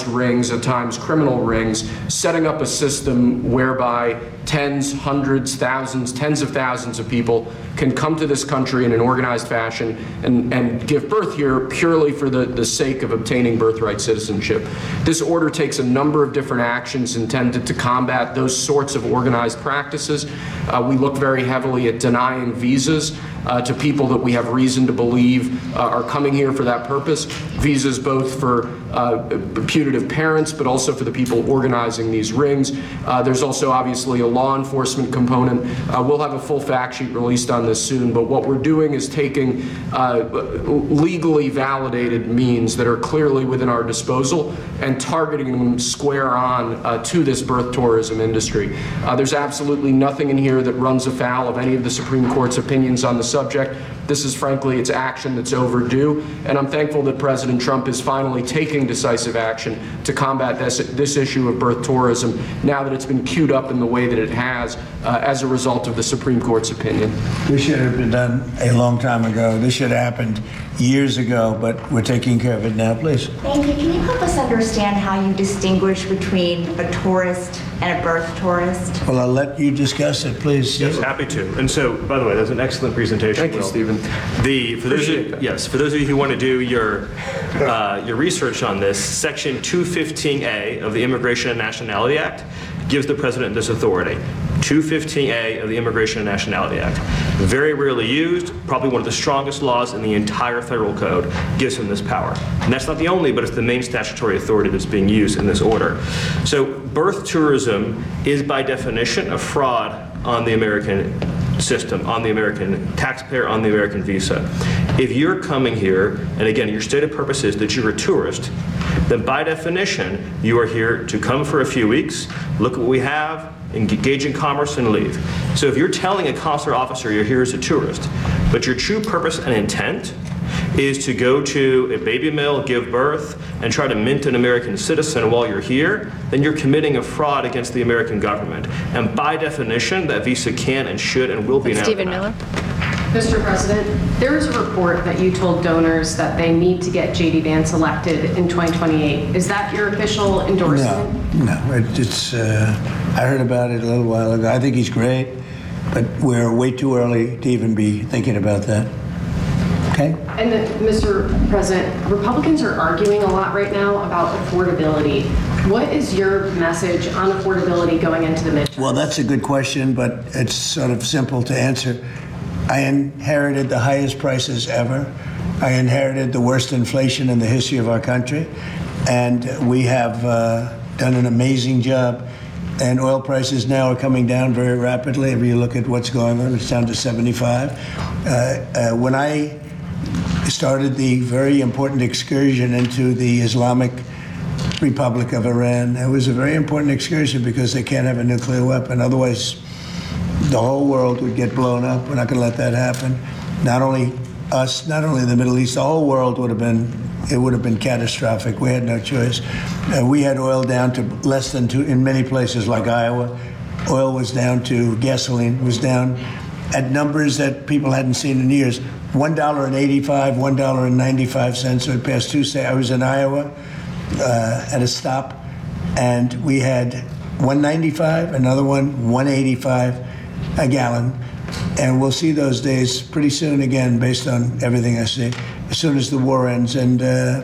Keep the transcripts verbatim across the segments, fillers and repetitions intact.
organized rings, at times criminal rings, setting up a system whereby tens, hundreds, thousands, tens of thousands of people can come to this country in an organized fashion and, and give birth here purely for the, the sake of obtaining birthright citizenship. This order takes a number of different actions intended to combat those sorts of organized practices. Uh, we look very heavily at denying visas uh, to people that we have reason to believe uh, are coming here for that purpose. Visas both for uh, putative parents, but also for the people organizing these rings. Uh, there's also obviously a law enforcement component. Uh, we'll have a full fact sheet released on this soon, but what we're doing is taking uh, legally validated means that are clearly within our disposal and targeting them square on uh, to this birth tourism industry. Uh, there's absolutely nothing in here that runs afoul of any of the Supreme Court's opinions on the subject. This is frankly, it's action that's overdue, and I'm thankful that President Trump is finally taking decisive action to combat this, this issue of birth tourism now that it's been queued up in the way that it has uh, as a result of the Supreme Court's opinion. This should have been done a long time ago. This should have happened years ago, but we're taking care of it now, please. Thank you. Can you help us understand how you distinguish between a tourist and a birth tourist? Well, I'll let you discuss it, please. Yes, happy to. And so, by the way, that's an excellent presentation. Thank you, Will. Stephen. The for those Appreciate of, that. yes, for those of you who want to do your uh, your research on this, Section two fifteen A of the Immigration and Nationality Act gives the president this authority. two fifteen A of the Immigration and Nationality Act. Very rarely used, probably one of the strongest laws in the entire federal code, gives him this power. And that's not the only, but it's the main statutory authority that's being used in this order. So birth tourism is by definition a fraud on the American system, on the American taxpayer, on the American visa. If you're coming here, and again, your stated purpose is that you're a tourist, then by definition, you are here to come for a few weeks, look at what we have, engage in commerce, and leave. So if you're telling a consular officer you're here as a tourist, but your true purpose and intent is to go to a baby mill, give birth, and try to mint an American citizen while you're here, then you're committing a fraud against the American government. And by definition, that visa can and should and will be an Stephen Miller. Mister President, there is a report that you told donors that they need to get J D Vance elected in twenty twenty-eight. Is that your official endorsement? No, no, it, it's, uh, I heard about it a little while ago. I think he's great, but we're way too early to even be thinking about that. Okay? And then, Mister President, Republicans are arguing a lot right now about affordability. What is your message on affordability going into the midterm? Well, that's a good question, but it's sort of simple to answer. I inherited the highest prices ever. I inherited the worst inflation in the history of our country. And we have uh, done an amazing job. And oil prices now are coming down very rapidly. If you look at what's going on, it's down to seventy-five. Uh, uh, when I started the very important excursion into the Islamic Republic of Iran, it was a very important excursion because they can't have a nuclear weapon. Otherwise, the whole world would get blown up. We're not going to let that happen. Not only us, not only the Middle East, the whole world would have been, it would have been catastrophic. We had no choice. Uh, we had oil down to less than two, in many places like Iowa, oil was down to, gasoline was down at numbers that people hadn't seen in years. one dollar and eighty-five cents, one dollar and ninety-five cents. So it passed Tuesday. I was in Iowa uh, at a stop, and we had one ninety-five, another one, one eighty-five a gallon. And we'll see those days pretty soon again, based on everything I see, as soon as the war ends. And uh,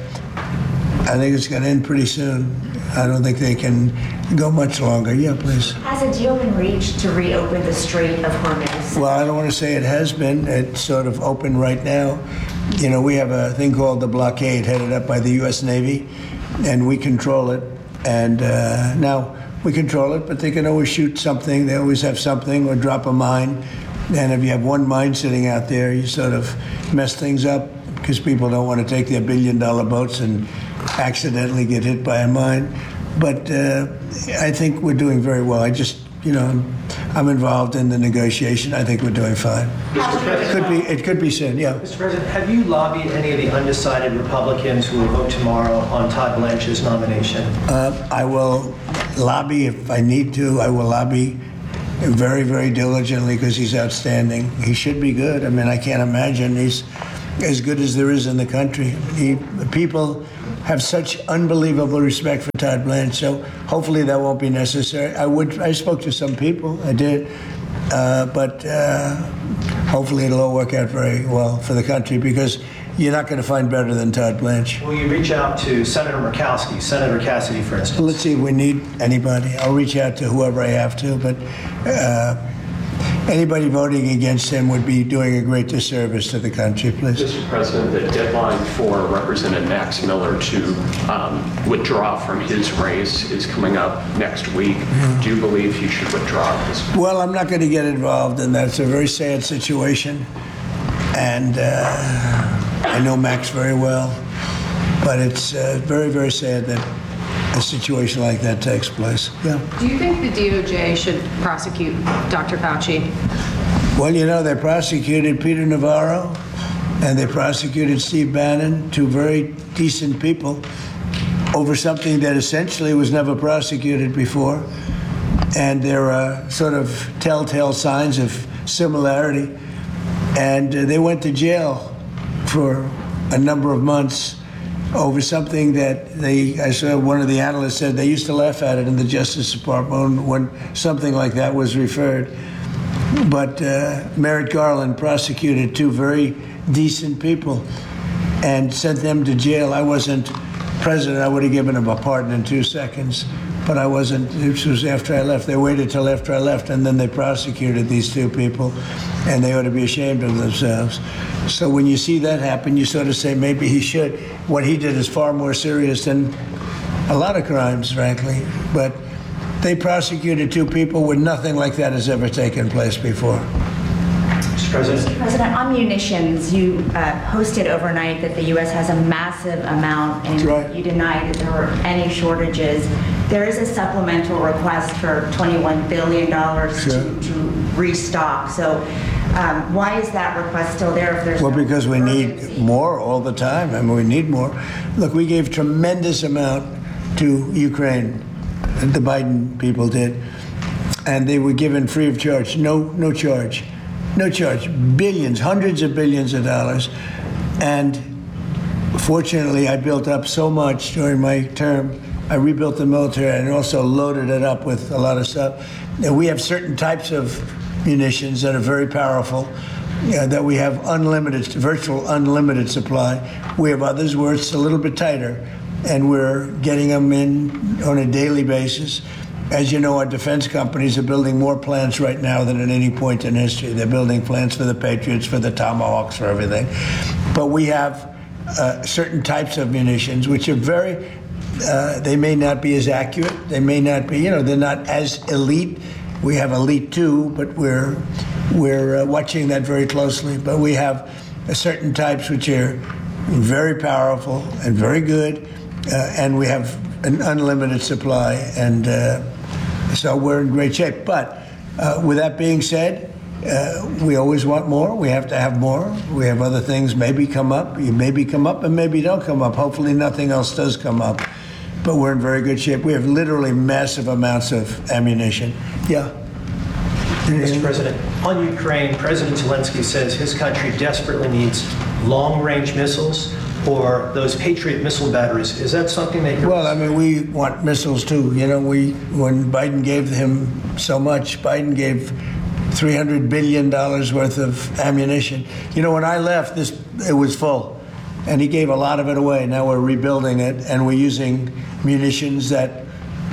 I think it's going to end pretty soon. I don't think they can go much longer. Yeah, please. Has a deal been reached to reopen the Strait of Hormuz? Well, I don't want to say it has been. It's sort of open right now. You know, we have a thing called the blockade headed up by the U S Navy, and we control it. And uh, now we control it, but they can always shoot something. They always have something or drop a mine. And if you have one mine sitting out there, you sort of mess things up because people don't want to take their billion dollar boats and accidentally get hit by a mine. But uh, I think we're doing very well. I just, you know, I'm involved in the negotiation. I think we're doing fine. It could be, it could be soon, yeah. Mister President, have you lobbied any of the undecided Republicans who will vote tomorrow on Todd Blanche's nomination? Uh, I will lobby if I need to. I will lobby very, very diligently because he's outstanding. He should be good. I mean, I can't imagine he's as good as there is in the country. He, people have such unbelievable respect for Todd Blanche. So hopefully that won't be necessary. I would. I spoke to some people. I did, uh, but uh, hopefully it'll all work out very well for the country, because you're not going to find better than Todd Blanche. Will you reach out to Senator Murkowski, Senator Cassidy, for instance? Let's see if we need anybody. I'll reach out to whoever I have to, but uh, anybody voting against him would be doing a great disservice to the country, please. Mister President, the deadline for Representative Max Miller to um, withdraw from his race is coming up next week. Do you believe he should withdraw at this point? Well, I'm not going to get involved in that. It's a very sad situation, and uh, I know Max very well, but it's uh, very, very sad that a situation like that takes place. Yeah. Do you think the D O J should prosecute Doctor Fauci? Well, you know, they prosecuted Peter Navarro and they prosecuted Steve Bannon, two very decent people, over something that essentially was never prosecuted before. And there are sort of telltale signs of similarity. And uh, they went to jail for a number of months over something that they, I saw one of the analysts said they used to laugh at it in the Justice Department when something like that was referred. But uh, Merrick Garland prosecuted two very decent people and sent them to jail. I wasn't president. I would have given them a pardon in two seconds. But I wasn't. This was after I left. They waited till after I left, and then they prosecuted these two people, and they ought to be ashamed of themselves. So when you see that happen, you sort of say maybe he should. What he did is far more serious than a lot of crimes, frankly. But they prosecuted two people when nothing like that has ever taken place before. Mister President. President, on munitions, you uh, posted overnight that the U S has a massive amount, and That's right. you denied that there were any shortages. There is a supplemental request for twenty-one billion dollars Sure. to, to restock. So um, why is that request still there if there's Well, no because we need urgency? more all the time. I mean, we need more. Look, we gave tremendous amount to Ukraine. The Biden people did. And they were given free of charge. No, no charge. No charge. Billions, hundreds of billions of dollars. And fortunately, I built up so much during my term. I rebuilt the military and also loaded it up with a lot of stuff. And we have certain types of munitions that are very powerful, you know, that we have unlimited, virtual unlimited supply. We have others where it's a little bit tighter, and we're getting them in on a daily basis. As you know, our defense companies are building more plants right now than at any point in history. They're building plants for the Patriots, for the Tomahawks, for everything. But we have uh, certain types of munitions which are very, uh, they may not be as accurate. They may not be, you know, they're not as elite. We have elite too, but we're we're uh, watching that very closely. But we have uh, certain types which are very powerful and very good, uh, and we have an unlimited supply, and uh, so we're in great shape. But uh, with that being said, uh, we always want more. We have to have more. We have other things maybe come up. You maybe come up and maybe don't come up. Hopefully nothing else does come up. But we're in very good shape. We have literally massive amounts of ammunition. Yeah. Mister President, on Ukraine, President Zelensky says his country desperately needs long-range missiles or those Patriot missile batteries. Is that something that you're... Well, I mean, we want missiles too. You know, we when Biden gave him so much, Biden gave three hundred billion dollars worth of ammunition. You know, when I left, this it was full, and he gave a lot of it away. Now we're rebuilding it, and we're using munitions that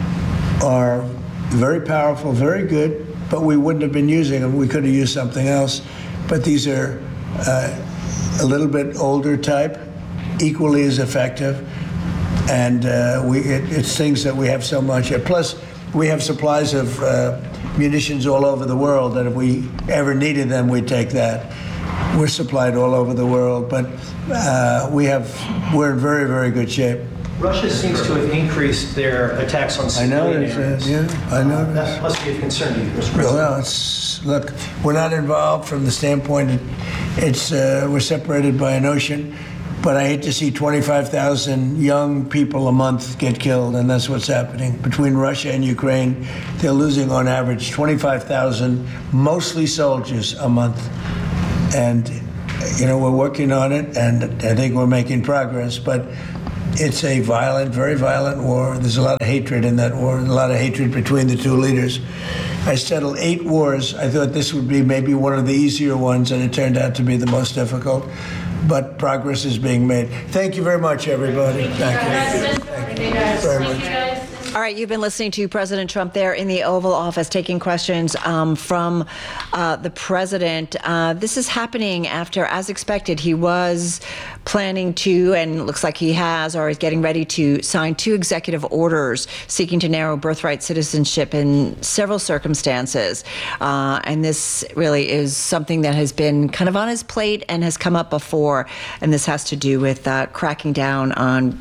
are very powerful, very good, but we wouldn't have been using them. We could have used something else. But these are uh, a little bit older type, equally as effective, and uh, we it, it's things that we have so much. Plus, we have supplies of uh, munitions all over the world that if we ever needed them, we'd take that. We're supplied all over the world, but uh, we have we're in very, very good shape. Russia seems to have increased their attacks on I civilian know, areas. yeah, I know. That must be of concern to you, Mister President. Well, it's, look, we're not involved from the standpoint that it's uh, we're separated by an ocean, but I hate to see twenty-five thousand young people a month get killed, and that's what's happening. Between Russia and Ukraine, they're losing on average twenty-five thousand, mostly soldiers, a month. And, you know, we're working on it, and I think we're making progress, but It's a violent, very violent war. There's a lot of hatred in that war, and a lot of hatred between the two leaders. I settled eight wars. I thought this would be maybe one of the easier ones, and it turned out to be the most difficult. But progress is being made. Thank you very much, everybody. Thank you. Thank you very much. All right, you've been listening to President Trump there in the Oval Office taking questions um, from uh, the president. Uh, this is happening after, as expected, he was planning to, and looks like he has, or is getting ready to sign two executive orders seeking to narrow birthright citizenship in several circumstances. Uh, and this really is something that has been kind of on his plate and has come up before. And this has to do with uh, cracking down on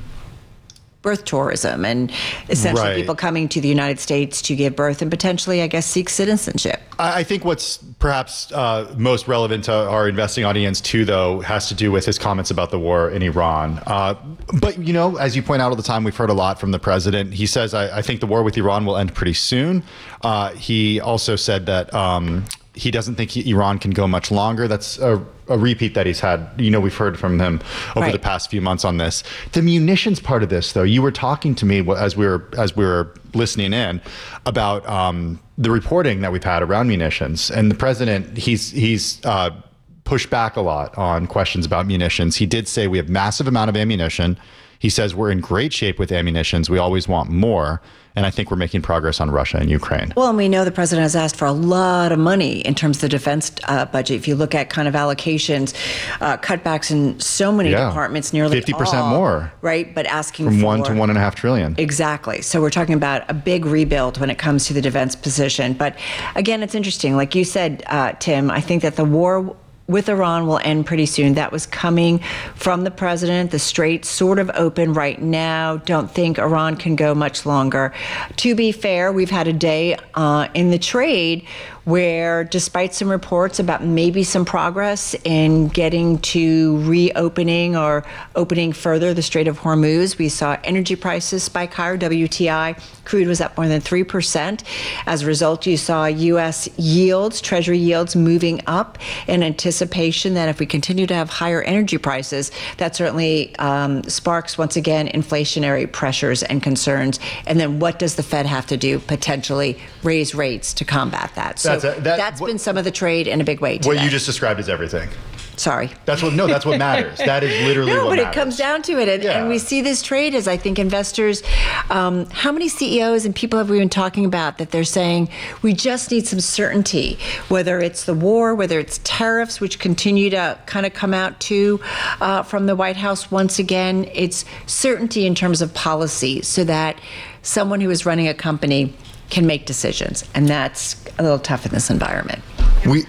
birth tourism and essentially Right. people coming to the United States to give birth and potentially, I guess, seek citizenship. I I think what's perhaps uh, most relevant to our investing audience too, though, has to do with his comments about the war in Iran. Uh, but, you know, as you point out all the time, we've heard a lot from the president. He says, I, I think the war with Iran will end pretty soon. Uh, he also said that um, he doesn't think he, Iran can go much longer. That's a, a repeat that he's had. You know, we've heard from him over Right. the past few months on this. The munitions part of this, though, you were talking to me as we were as we were listening in about um, the reporting that we've had around munitions, and the president he's he's uh, pushed back a lot on questions about munitions. He did say we have massive amount of ammunition. He says we're in great shape with ammunitions. We always want more. And I think we're making progress on Russia and Ukraine. Well, and we know the president has asked for a lot of money in terms of the defense uh, budget. If you look at kind of allocations, uh, cutbacks in so many Yeah. departments, nearly fifty percent all, more. right? But asking From for one to one and a half trillion. Exactly. So we're talking about a big rebuild when it comes to the defense position. But again, it's interesting. Like you said, uh, Tim, I think that the war with Iran will end pretty soon. That was coming from the president. The strait's sort of open right now. Don't think Iran can go much longer. To be fair, we've had a day uh, in the trade where, despite some reports about maybe some progress in getting to reopening or opening further the Strait of Hormuz, we saw energy prices spike higher. W T I crude was up more than three percent. As a result, you saw U S yields, Treasury yields moving up in anticipation that if we continue to have higher energy prices, that certainly um, sparks, once again, inflationary pressures and concerns. And then what does the Fed have to do? Potentially raise rates to combat that. So That's a- that- that's what- been some of the trade in a big way today. What you just described is everything. Sorry. That's what, no, that's what matters. That is literally No, what but matters. it comes down to it. And, Yeah. and we see this trade as, I think, investors, um, how many C E Os and people have we been talking about that they're saying, we just need some certainty, whether it's the war, whether it's tariffs, which continue to kind of come out too uh, from the White House once again. It's certainty in terms of policy so that someone who is running a company can make decisions. And that's a little tough in this environment. We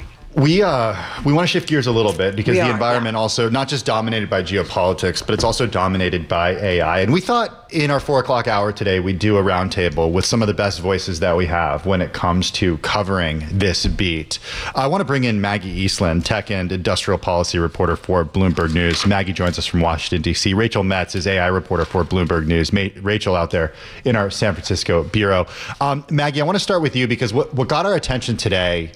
we uh we want to shift gears a little bit because We the are, environment yeah. also not just dominated by geopolitics, but it's also dominated by A I. And we thought in our four o'clock hour today we'd do a roundtable with some of the best voices that we have when it comes to covering this beat. I want to bring in Maggie Eastland, tech and industrial policy reporter for Bloomberg News. Maggie joins us from Washington, D C. Rachel Metz is A I reporter for Bloomberg News. Ma- Rachel out there in our San Francisco bureau. Um, Maggie, I want to start with you because what, what got our attention today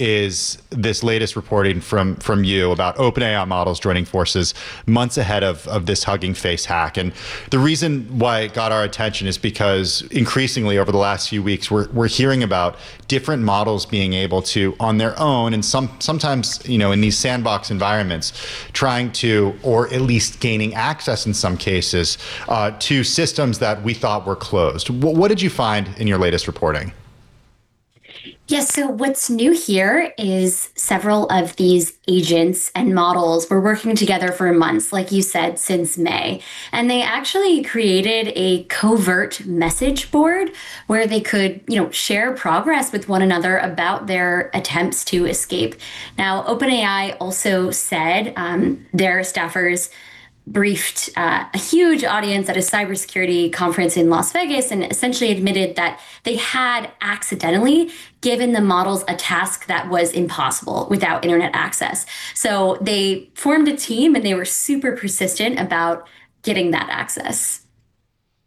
is this latest reporting from from you about OpenAI models joining forces months ahead of, of this Hugging Face hack. And the reason why it got our attention is because increasingly over the last few weeks, we're, we're hearing about different models being able to, on their own, and some sometimes, you know, in these sandbox environments, trying to, or at least gaining access in some cases, uh, to systems that we thought were closed. What, what did you find in your latest reporting? Yes, so what's new here is several of these agents and models were working together for months, like you said, since May. And they actually created a covert message board where they could, you know, share progress with one another about their attempts to escape. Now, OpenAI also said um, their staffers briefed uh, a huge audience at a cybersecurity conference in Las Vegas and essentially admitted that they had accidentally given the models a task that was impossible without internet access. So they formed a team and they were super persistent about getting that access.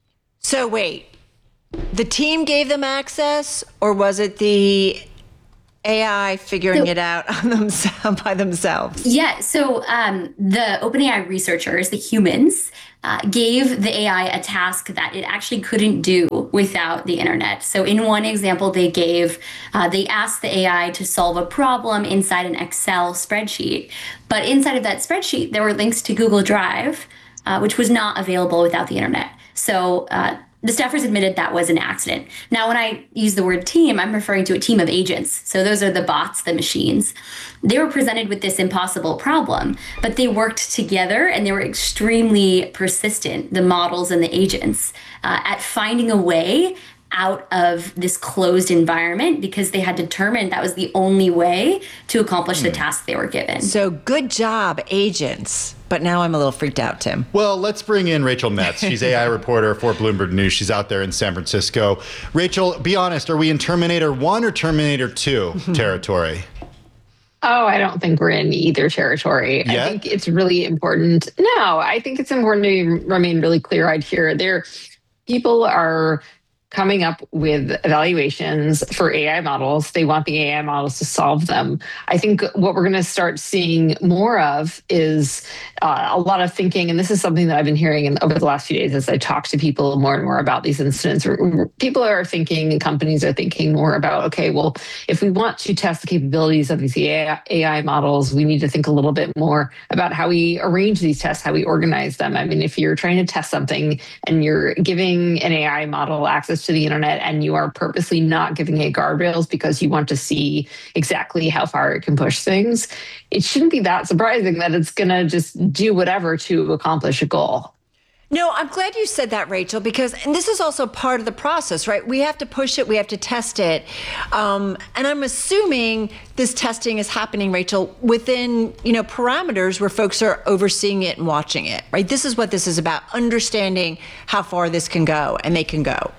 So wait, the team gave them access, or was it the A I figuring So- it out on themselves by themselves? Yeah, so um, the OpenAI researchers, the humans, uh, gave the A I a task that it actually couldn't do without the internet. So in one example they gave, uh, they asked the A I to solve a problem inside an Excel spreadsheet. But inside of that spreadsheet, there were links to Google Drive, uh, which was not available without the internet. So uh, the staffers admitted that was an accident. Now, when I use the word team, I'm referring to a team of agents. So those are the bots, the machines. They were presented with this impossible problem, but they worked together and they were extremely persistent, the models and the agents, uh, at finding a way out of this closed environment because they had determined that was the only way to accomplish the task they were given. So good job, agents. But now I'm a little freaked out, Tim. Well, let's bring in Rachel Metz. She's A I reporter for Bloomberg News. She's out there in San Francisco. Rachel, be honest, are we in Terminator one or Terminator two territory? Oh, I don't think we're in either territory. Yet? I think it's really important. No, I think it's important to remain really clear-eyed here. There, people are coming up with evaluations for A I models. They want the A I models to solve them. I think what we're going to start seeing more of is uh, a lot of thinking, and this is something that I've been hearing in, over the last few days as I talk to people more and more about these incidents. People are thinking, and companies are thinking more about, okay, well, if we want to test the capabilities of these A I models, we need to think a little bit more about how we arrange these tests, how we organize them. I mean, if you're trying to test something and you're giving an A I model access to the internet and you are purposely not giving it guardrails because you want to see exactly how far it can push things, it shouldn't be that surprising that it's going to just do whatever to accomplish a goal. No, I'm glad you said that, Rachel, because, and this is also part of the process, right? We have to push it, we have to test it. Um, and I'm assuming this testing is happening, Rachel, within, you know, parameters where folks are overseeing it and watching it, right? This is what this is about, understanding how far this can go, and they can go.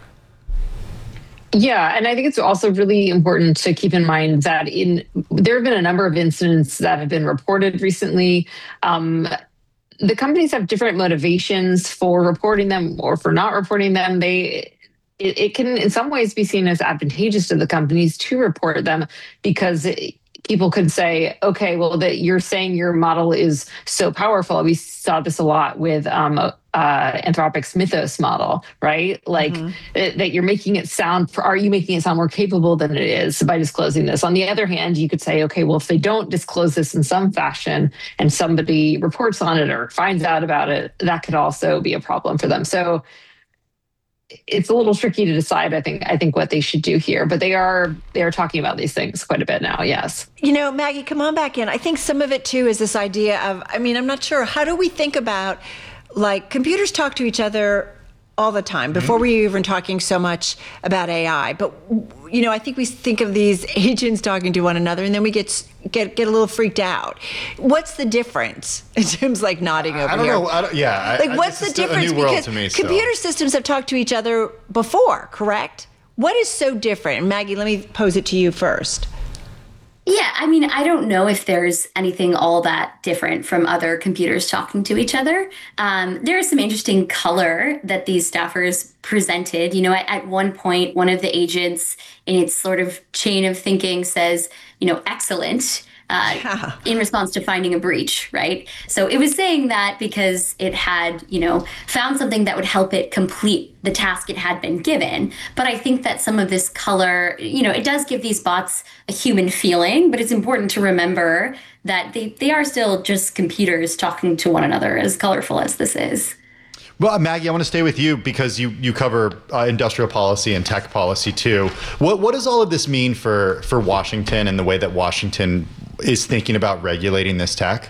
Yeah, and I think it's also really important to keep in mind that in there have been a number of incidents that have been reported recently. Um, the companies have different motivations for reporting them or for not reporting them. They it, it can in some ways be seen as advantageous to the companies to report them because it, people could say, okay, well, that you're saying your model is so powerful. We saw this a lot with um, uh, Anthropic's Mythos model, right? Like mm-hmm. it, that you're making it sound, are you making it sound more capable than it is by disclosing this? On the other hand, you could say, okay, well, if they don't disclose this in some fashion and somebody reports on it or finds out about it, that could also be a problem for them. So it's a little tricky to decide, I think, I think what they should do here, but they are they are talking about these things quite a bit now, yes. You know, Maggie, come on back in. I think some of it too is this idea of, I mean, I'm not sure, how do we think about, like, computers talk to each other all the time before mm-hmm. we were even talking so much about A I. But, you know, I think we think of these agents talking to one another and then we get get get a little freaked out. What's the difference? Tim's like nodding over I don't here. know. I don't, yeah. Like, I, what's this the is difference? a new world Because to me, so. computer systems have talked to each other before, correct? What is so different? And Maggie, let me pose it to you first. Yeah, I mean, I don't know if there's anything all that different from other computers talking to each other. Um, there is some interesting color that these staffers presented. You know, at, at one point, one of the agents in its sort of chain of thinking says, you know, excellent. Uh, yeah. in response to finding a breach, right? So it was saying that because it had, you know, found something that would help it complete the task it had been given. But I think that some of this color, you know, it does give these bots a human feeling, but it's important to remember that they, they are still just computers talking to one another, as colorful as this is. Well, Maggie, I want to stay with you because you you cover uh, industrial policy and tech policy too. What what does all of this mean for for Washington and the way that Washington is thinking about regulating this tech?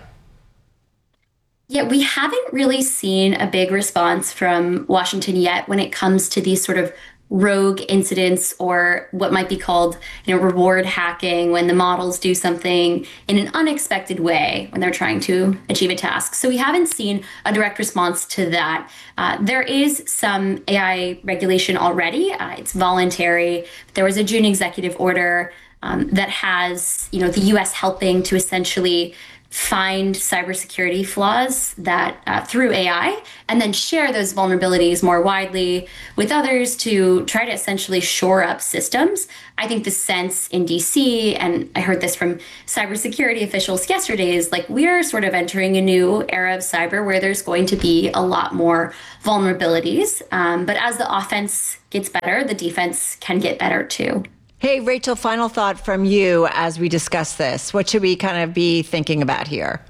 Yeah, we haven't really seen a big response from Washington yet when it comes to these sort of rogue incidents or what might be called, you know, reward hacking, when the models do something in an unexpected way when they're trying to achieve a task. So we haven't seen a direct response to that. Uh, there is some A I regulation already. Uh, it's voluntary. There was a June executive order um, that has, you know, the U S helping to essentially find cybersecurity flaws that uh, through A I, and then share those vulnerabilities more widely with others to try to essentially shore up systems. I think the sense in D C, and I heard this from cybersecurity officials yesterday, is like we are sort of entering a new era of cyber where there's going to be a lot more vulnerabilities. Um, but as the offense gets better, the defense can get better too. Hey, Rachel, final thought from you as we discuss this. What should we kind of be thinking about here?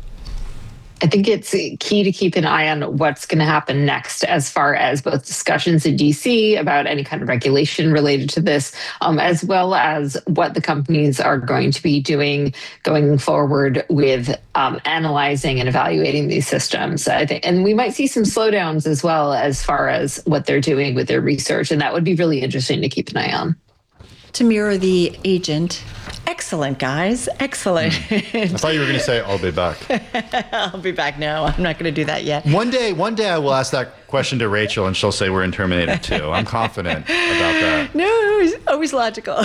I think it's key to keep an eye on what's going to happen next as far as both discussions in D C about any kind of regulation related to this, um, as well as what the companies are going to be doing going forward with um, analyzing and evaluating these systems. I think, and we might see some slowdowns as well as far as what they're doing with their research, and that would be really interesting to keep an eye on. Tamira, the agent. Excellent, guys. Excellent. I thought you were going to say, I'll be back. I'll be back. No, I'm not going to do that yet. One day, one day I will ask that question to Rachel and she'll say we're in Terminator two. I'm confident about that. No, always, always logical.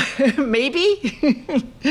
Maybe?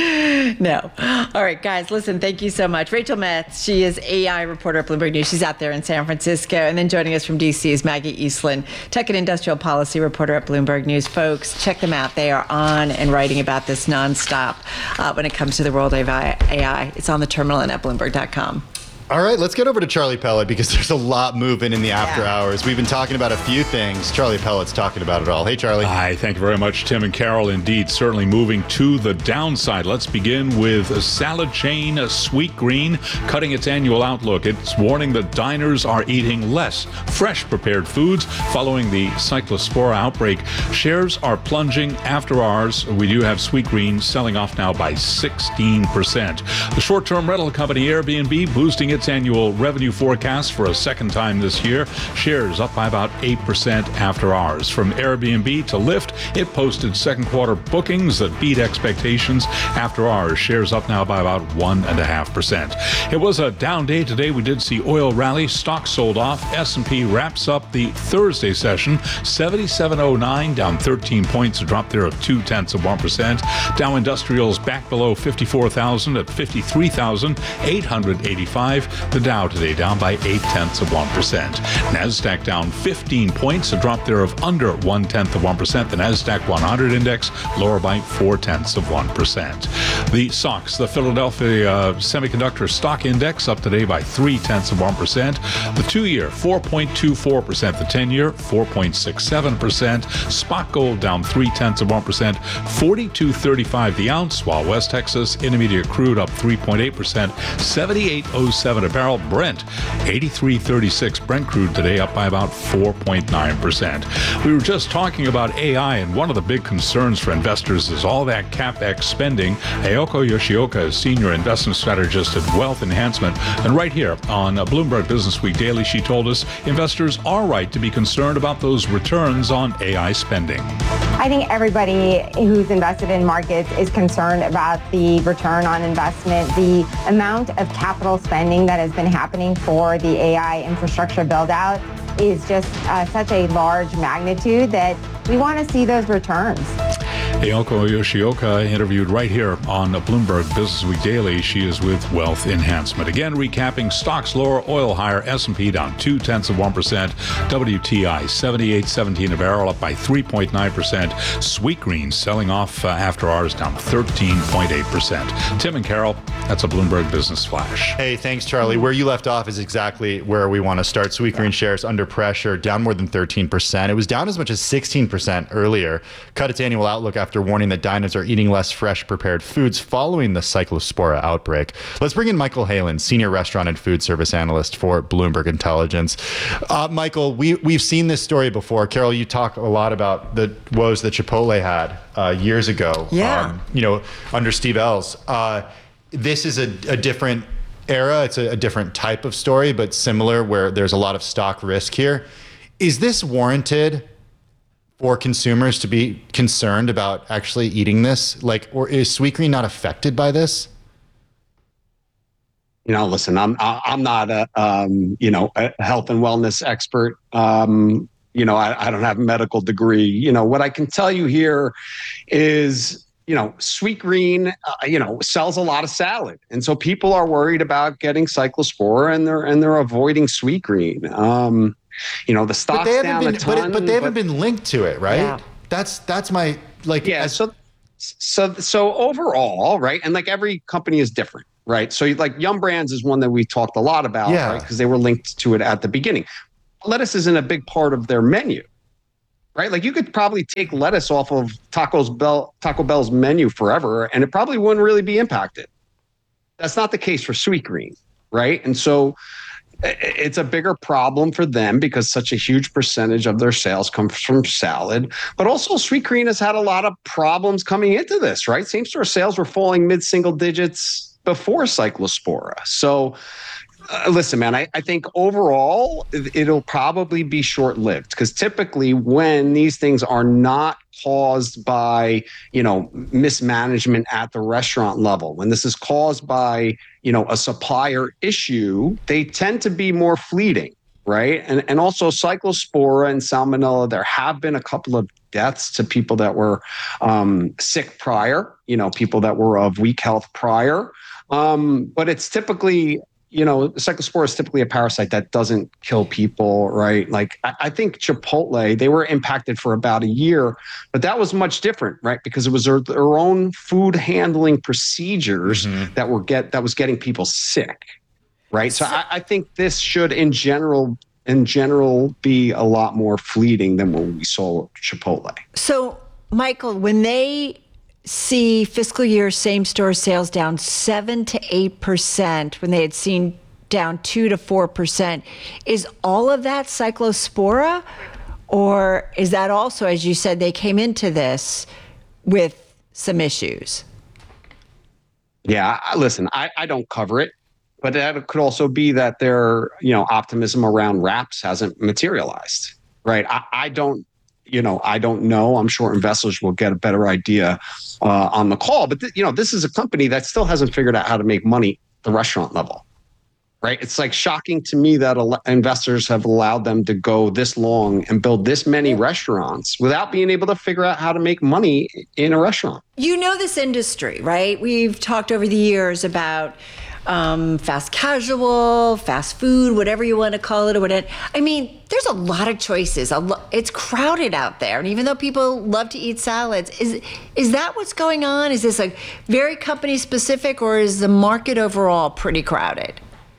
No. All right, guys, listen, thank you so much. Rachel Metz, she is A I reporter at Bloomberg News. She's out there in San Francisco. And then joining us from D C is Maggie Eastland, tech and industrial policy reporter at Bloomberg News. Folks, check them out. They are on and writing about this nonstop uh, when it comes to the world of A I. It's on the terminal and at Bloomberg dot com. All right, let's get over to Charlie Pellet because there's a lot moving in the after Yeah. hours. We've been talking about a few things. Charlie Pellet's talking about it all. Hey, Charlie. Hi, thank you very much, Tim and Carol. Indeed, certainly moving to the downside. Let's begin with a salad chain Sweetgreen cutting its annual outlook. It's warning that diners are eating less fresh prepared foods following the Cyclospora outbreak. Shares are plunging after hours. We do have Sweetgreen selling off now by sixteen percent. The short-term rental company Airbnb boosting its annual revenue forecast for a second time this year. Shares up by about eight percent after hours. From Airbnb to Lyft, it posted second quarter bookings that beat expectations. After hours, shares up now by about one point five percent. It was a down day today. We did see oil rally. Stocks sold off. S and P wraps up the Thursday session. seventy-seven oh nine, down thirteen points, a drop there of two tenths of one percent. Dow Industrials back below fifty-four thousand at fifty-three thousand eight hundred eighty-five. The Dow today down by eight tenths of one percent. NASDAQ down fifteen points, a drop there of under one tenth of one percent. The NASDAQ one hundred index lower by four tenths of one percent. The S O X, the Philadelphia uh, Semiconductor Stock Index, up today by three tenths of one percent. The two-year four point two four percent. The ten-year four point six seven percent. Spot gold down three tenths of one percent. forty-two thirty-five the ounce, while West Texas Intermediate crude up three point eight percent. seventy-eight oh seven a barrel. Brent eighty-three thirty-six Brent crude today up by about four point nine percent. We were just talking about A I, and one of the big concerns for investors is all that CapEx spending. Ayoko Yoshioka is senior investment strategist at Wealth Enhancement, and right here on Bloomberg Business Week Daily, she told us investors are right to be concerned about those returns on A I spending. I think everybody who's invested in markets is concerned about the return on investment, the amount of capital spending that has been happening for the A I infrastructure build out is just uh, such a large magnitude that we want to see those returns. Ayoko Yoshioka interviewed right here on Bloomberg Business Week Daily. She is with Wealth Enhancement. Again, recapping stocks lower, oil higher, S and P down two tenths of one percent. W T I seventy-eight seventeen a barrel, up by three point nine percent. Sweetgreen selling off uh, after hours, down thirteen point eight percent. Tim and Carol, that's a Bloomberg Business Flash. Hey, thanks, Charlie. Where you left off is exactly where we want to start. Sweetgreen shares under pressure, down more than thirteen percent. It was down as much as sixteen percent earlier. Cut its annual outlook after warning that diners are eating less fresh prepared foods following the Cyclospora outbreak. Let's bring in Michael Halen, senior restaurant and food service analyst for Bloomberg Intelligence. Uh, Michael, we, we've seen this story before. Carol, you talk a lot about the woes that Chipotle had uh, years ago. Yeah. Um, you know, under Steve Ells. Uh, this is a, a different era. It's a, a different type of story, but similar, where there's a lot of stock risk here. Is this warranted for consumers to be concerned about actually eating this? Like, or is Sweetgreen not affected by this? You know, listen, I'm I'm not a um, you know a health and wellness expert. Um, you know, I, I don't have a medical degree. You know, what I can tell you here is you know, Sweetgreen, uh, you know, sells a lot of salad, and so people are worried about getting Cyclospora, and they're and they're avoiding Sweetgreen. Um, you know, the stock's but they haven't down been, a ton, but, it, but they haven't but- been linked to it, right? Yeah. That's that's my like. Yeah. as- So, so, so overall, right, and like every company is different, right? So, like Yum Brands is one that we talked a lot about, Yeah. right, because they were linked to it at the beginning. Lettuce isn't a big part of their menu, right? Like you could probably take lettuce off of Taco's Bell, Taco Bell's menu forever, and it probably wouldn't really be impacted. That's not the case for Sweetgreen, right? And so i- it's a bigger problem for them because such a huge percentage of their sales comes from salad. But also Sweetgreen has had a lot of problems coming into this, right? Same store sales were falling mid-single digits before Cyclospora. So Uh, listen, man, I, I think overall it- it'll probably be short-lived because typically when these things are not caused by, you know, mismanagement at the restaurant level, when this is caused by, you know, a supplier issue, they tend to be more fleeting, right? And and also Cyclospora and Salmonella, there have been a couple of deaths to people that were um, sick prior, you know, people that were of weak health prior. Um, but it's typically, you know, Cyclospora is typically a parasite that doesn't kill people, right? Like I, I think Chipotle, they were impacted for about a year, but that was much different, right? Because it was their, their own food handling procedures that were get that was getting people sick, right? So, I, I think this should, in general, in general, be a lot more fleeting than what we saw with Chipotle. So, Michael, when they see fiscal year same store sales down seven to eight percent, when they had seen down two to four percent, is all of that Cyclospora, or is that also, as you said, they came into this with some issues? Yeah, I- listen, I, I don't cover it, but that could also be that their, you know, optimism around wraps hasn't materialized, right? I, I don't, you know, I don't know. I'm sure investors will get a better idea uh, on the call. But, th- you know, this is a company that still hasn't figured out how to make money at the restaurant level, right? It's like shocking to me that al- investors have allowed them to go this long and build this many restaurants without being able to figure out how to make money in a restaurant. You know this industry, right? We've talked over the years about um, fast casual, fast food, whatever you want to call it, or whatever. I mean, there's a lot of choices. A lo- it's crowded out there, and even though people love to eat salads, is is that what's going on? Is this like very company specific, or is the market overall pretty crowded?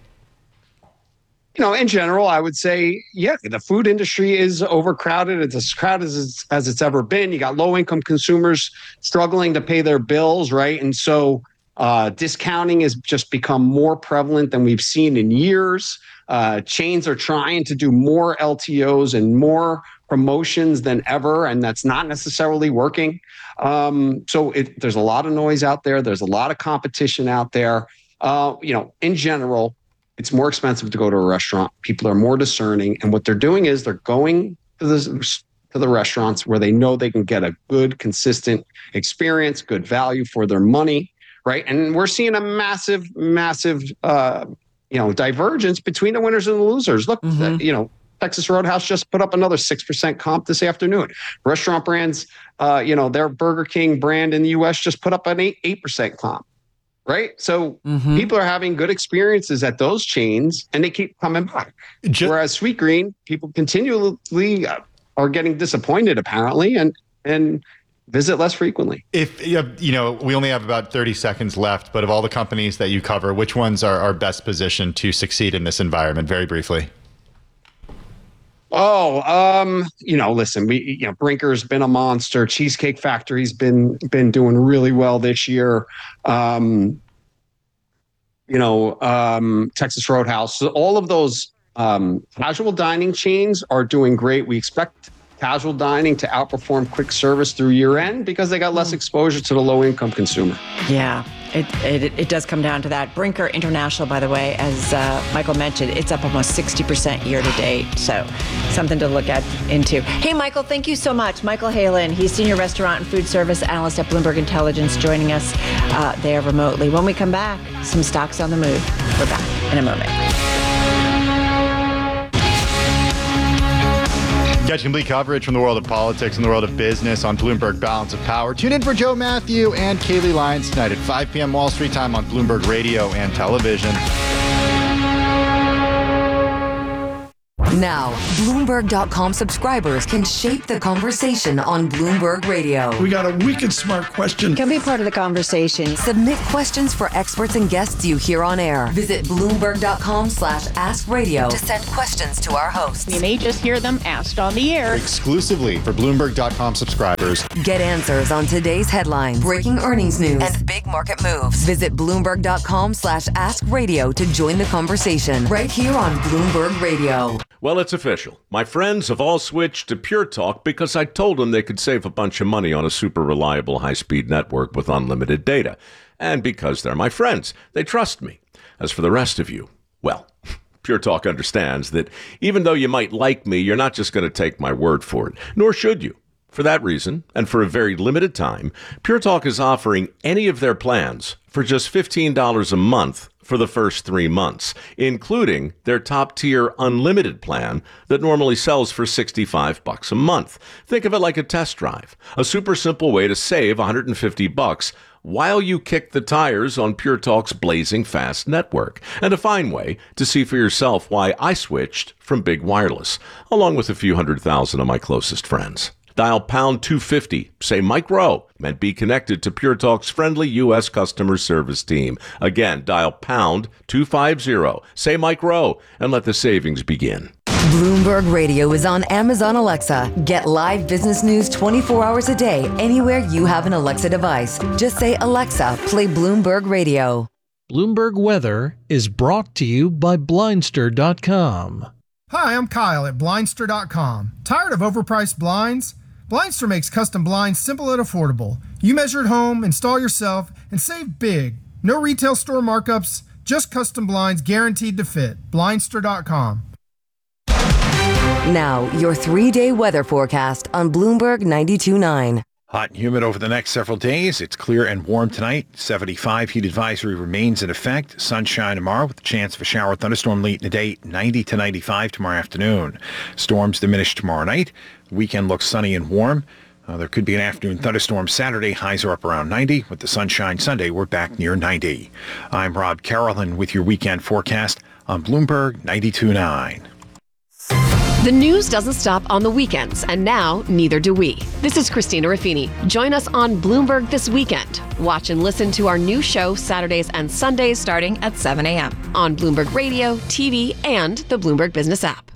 You know, in general, I would say, yeah, the food industry is overcrowded. It's as crowded as, as it's ever been. You got low income consumers struggling to pay their bills, right? And so uh, discounting has just become more prevalent than we've seen in years. Uh, chains are trying to do more L T Os and more promotions than ever, and that's not necessarily working. Um, so it, there's a lot of noise out there. There's a lot of competition out there. Uh, you know, in general, it's more expensive to go to a restaurant. People are more discerning. And what they're doing is they're going to the, to the restaurants where they know they can get a good, consistent experience, good value for their money, right? And we're seeing a massive, massive, uh, you know, divergence between the winners and the losers. Look, uh, you know, Texas Roadhouse just put up another six percent comp this afternoon. Restaurant brands, uh, you know, their Burger King brand in the U S just put up an eight, eight percent comp. Right. So people are having good experiences at those chains and they keep coming back. Just, Whereas Sweetgreen, people continually uh, are getting disappointed apparently and and visit less frequently. If you have- you know, we only have about thirty seconds left, but of all the companies that you cover, which ones are, are best positioned to succeed in this environment? Very briefly. Oh, um, you know, listen, we, you know, Brinker's been a monster. Cheesecake Factory's been been doing really well this year. Um, you know, um, Texas Roadhouse. So all of those um, casual dining chains are doing great. We expect casual dining to outperform quick service through year end because they got less exposure to the low income consumer. Yeah, it, it it does come down to that. Brinker International, by the way, as uh, Michael mentioned, it's up almost sixty percent year to date. So something to look at into. Hey, Michael, thank you so much. Michael Halen, he's Senior Restaurant and Food Service Analyst at Bloomberg Intelligence, joining us uh, there remotely. When we come back, some stocks on the move. We're back in a moment. Catch complete coverage from the world of politics and the world of business on Bloomberg Balance of Power. Tune in for Joe Matthew and Kaylee Lyons tonight at five p.m. Wall Street time on Bloomberg Radio and television. Now, Bloomberg dot com subscribers can shape the conversation on Bloomberg Radio. We got a wicked smart question. Can be part of the conversation. Submit questions for experts and guests you hear on air. Visit Bloomberg dot com slash ask radio to send questions to our hosts. You may just hear them asked on the air. Exclusively for Bloomberg dot com subscribers. Get answers on today's headlines, breaking earnings news, and big market moves. Visit Bloomberg dot com slash ask radio to join the conversation right here on Bloomberg Radio. Well, it's official. My friends have all switched to Pure Talk because I told them they could save a bunch of money on a super reliable high-speed network with unlimited data. And because they're my friends, they trust me. As for the rest of you, well, Pure Talk understands that even though you might like me, you're not just going to take my word for it, nor should you. For that reason, and for a very limited time, Pure Talk is offering any of their plans for just fifteen dollars a month for the first three months, including their top-tier unlimited plan that normally sells for sixty-five bucks a month. Think of it like a test drive, a super simple way to save one hundred fifty bucks while you kick the tires on Pure Talk's blazing fast network, and a fine way to see for yourself why I switched from big wireless, along with a few hundred thousand of my closest friends. Dial pound two fifty, say Mike Rowe, and be connected to Pure Talk's friendly U S customer service team. Again, dial pound two fifty, say Mike Rowe, and let the savings begin. Bloomberg Radio is on Amazon Alexa. Get live business news twenty-four hours a day anywhere you have an Alexa device. Just say, Alexa, play Bloomberg Radio. Bloomberg Weather is brought to you by Blindster dot com. Hi, I'm Kyle at Blindster dot com. Tired of overpriced blinds? Blindster makes custom blinds simple and affordable. You measure at home, install yourself, and save big. No retail store markups, just custom blinds guaranteed to fit. Blindster dot com. Now, your three-day weather forecast on Bloomberg ninety-two point nine. Hot and humid over the next several days. It's clear and warm tonight. seventy-five heat advisory remains in effect. Sunshine tomorrow with a chance of a shower or thunderstorm late in the day. ninety to ninety-five tomorrow afternoon. Storms diminish tomorrow night. Weekend looks sunny and warm. Uh, there could be an afternoon thunderstorm Saturday. Highs are up around ninety. With the sunshine Sunday, we're back near ninety. I'm Rob Carolyn with your weekend forecast on Bloomberg ninety-two point nine. The news doesn't stop on the weekends, and now neither do we. This is Christina Raffini. Join us on Bloomberg This Weekend. Watch and listen to our new show Saturdays and Sundays starting at seven a.m. on Bloomberg Radio, T V, and the Bloomberg Business app.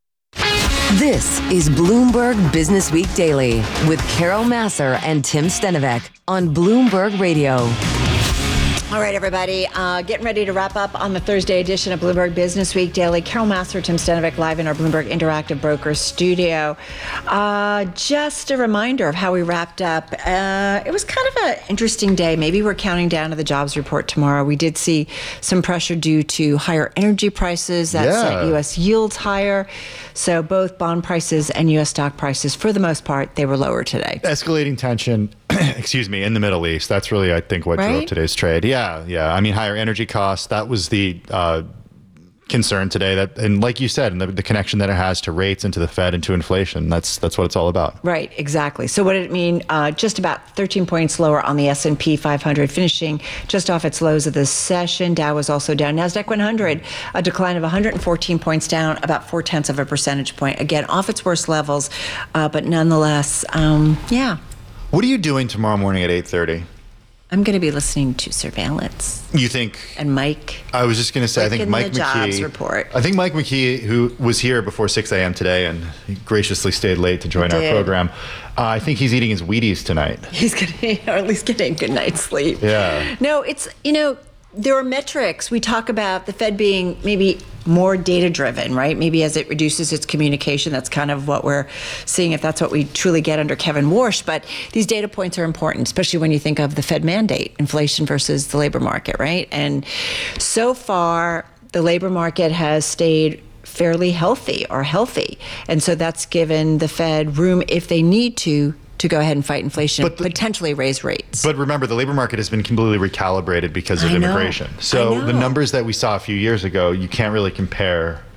This is Bloomberg Business Week Daily with Carol Massar and Tim Stenovec on Bloomberg Radio. All right, everybody, uh, getting ready to wrap up on the Thursday edition of Bloomberg Business Week Daily. Carol Massar, Tim Stenovec, live in our Bloomberg Interactive Brokers studio. Uh, just a reminder of how we wrapped up. Uh, it was kind of an interesting day. Maybe we're counting down to the jobs report tomorrow. We did see some pressure due to higher energy prices. That Yeah. sent U S yields higher. So both bond prices and U S stock prices, for the most part, they were lower today. Escalating tension, excuse me, in the Middle East. That's really, I think, what drove Right? today's trade. Yeah, yeah. I mean, higher energy costs. That was the uh, concern today. That, and like you said, and the, the connection that it has to rates and to the Fed and to inflation. That's that's what it's all about. Right, exactly. So what did it mean? Uh, just about thirteen points lower on the S and P five hundred, finishing just off its lows of the session. Dow was also down. NASDAQ one hundred, a decline of one hundred fourteen points, down about four-tenths of a percentage point. Again, off its worst levels, uh, but nonetheless, um, yeah. What are you doing tomorrow morning at eight thirty? I'm going to be listening to Surveillance. You think? And Mike. I was just going to say, I think Breaking Mike the McKee. jobs report. I think Mike McKee, who was here before six a.m. today and he graciously stayed late to join He our did. program. Uh, I think he's eating his Wheaties tonight. He's getting, or at least getting a good night's sleep. Yeah. No, it's, you know, there are metrics. We talk about the Fed being maybe more data driven, right? Maybe as it reduces its communication, that's kind of what we're seeing, if that's what we truly get under Kevin Warsh. But these data points are important, especially when you think of the Fed mandate, inflation versus the labor market, right? And so far, the labor market has stayed fairly healthy or healthy. And so that's given the Fed room, if they need to, to go ahead and fight inflation, But the- potentially raise rates. But remember, the labor market has been completely recalibrated because of I know. immigration. I So know. the numbers that we saw a few years ago, you can't really compare